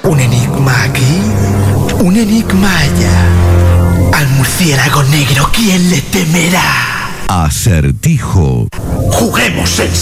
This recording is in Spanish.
Un enigma aquí, un enigma allá. Al murciélago negro, ¿quién le temerá? Acertijo. Juguemos en